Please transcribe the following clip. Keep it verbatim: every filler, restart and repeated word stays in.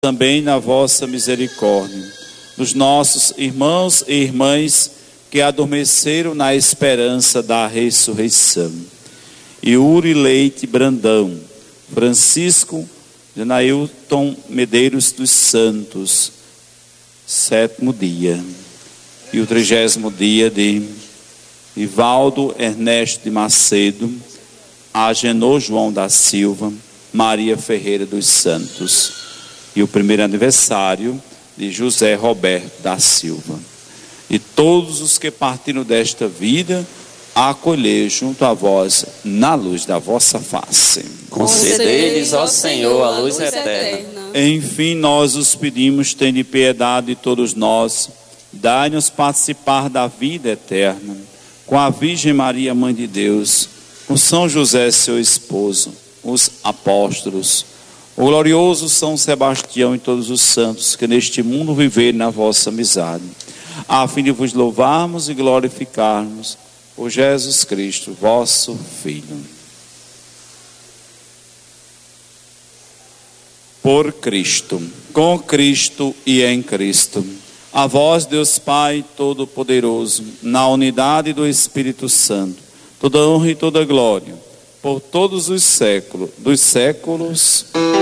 também na vossa misericórdia, dos nossos irmãos e irmãs que adormeceram na esperança da ressurreição. Yuri Leite Brandão, Francisco Janailton Medeiros dos Santos, sétimo dia. E o trigésimo dia de Ivaldo Ernesto de Macedo, Agenor João da Silva, Maria Ferreira dos Santos. E o primeiro aniversário de José Roberto da Silva. E todos os que partiram desta vida, acolhei junto a vós, na luz da vossa face. Concedei-lhes, ó Senhor, a luz eterna. Enfim, nós os pedimos, tende piedade de todos nós, dai-nos participar da vida eterna, com a Virgem Maria, Mãe de Deus, com São José, seu esposo, os apóstolos, o glorioso São Sebastião e todos os santos que neste mundo viverem na vossa amizade, a fim de vos louvarmos e glorificarmos por Jesus Cristo, vosso Filho. Por Cristo, com Cristo e em Cristo, a vós, Deus Pai Todo-Poderoso, na unidade do Espírito Santo, toda honra e toda glória, por todos os séculos dos séculos.